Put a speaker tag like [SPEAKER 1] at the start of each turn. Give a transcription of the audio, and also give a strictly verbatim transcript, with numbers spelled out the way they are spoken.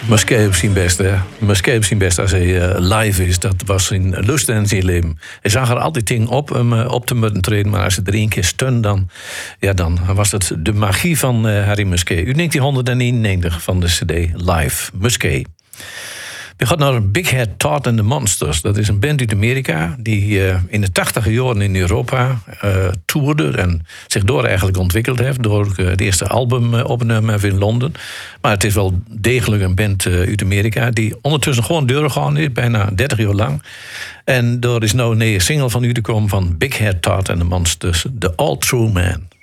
[SPEAKER 1] Musquet op zijn best, hè. Musquet op zijn best als hij uh, live is. Dat was zijn lust en zijn leven. Hij zag er altijd dingen op om uh, op te moeten treden. Maar als het er één keer stun, dan, ja, dan was het de magie van uh, Harry Musquet. U negentien eenennegentig van de cd Live. Musquet. We gaan naar Big Head Todd and the Monsters. Dat is een band uit Amerika die uh, in de tachtige jaren in Europa uh, toerde en zich door eigenlijk ontwikkeld heeft. Door uh, het eerste album uh, opgenomen heeft in Londen. Maar het is wel degelijk een band uh, uit Amerika die ondertussen gewoon doorgegaan is, bijna dertig jaar lang. En er is nou een nieuwe single van u te komen van Big Head Todd and the Monsters, The All True Man.